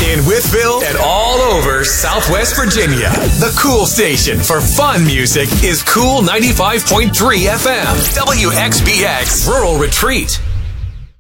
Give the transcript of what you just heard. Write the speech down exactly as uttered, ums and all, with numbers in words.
In Wytheville and all over Southwest Virginia, the cool station for fun music is Cool ninety-five point three F M. W X B X Rural Retreat.